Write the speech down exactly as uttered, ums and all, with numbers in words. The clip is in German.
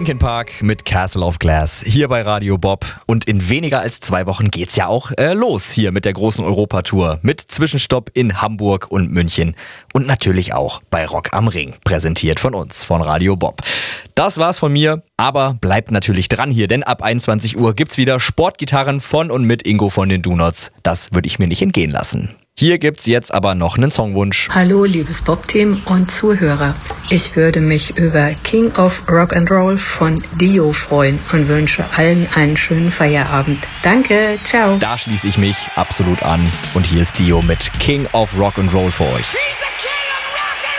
Linkin Park mit Castle of Glass hier bei Radio Bob. Und in weniger als zwei Wochen geht's ja auch äh, los hier mit der großen Europatour. Mit Zwischenstopp in Hamburg und München. Und natürlich auch bei Rock am Ring. Präsentiert von uns, von Radio Bob. Das war's von mir, aber bleibt natürlich dran hier, denn ab einundzwanzig Uhr gibt's wieder Sportgitarren von und mit Ingo von den Donuts. Das würde ich mir nicht entgehen lassen. Hier gibt's jetzt aber noch einen Songwunsch. Hallo liebes Bob-Team und Zuhörer. Ich würde mich über King of Rock'n'Roll von Dio freuen und wünsche allen einen schönen Feierabend. Danke, ciao. Da schließe ich mich absolut an. Und hier ist Dio mit King of Rock'n'Roll für euch. He's the king!